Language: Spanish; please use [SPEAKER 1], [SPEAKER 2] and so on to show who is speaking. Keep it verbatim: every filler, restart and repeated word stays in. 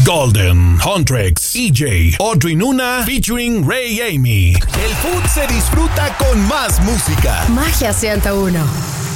[SPEAKER 1] Golden, Huntrix, E J, Audrey Nuna, featuring Ray Amy. El food se disfruta con más música.
[SPEAKER 2] Magia ciento uno.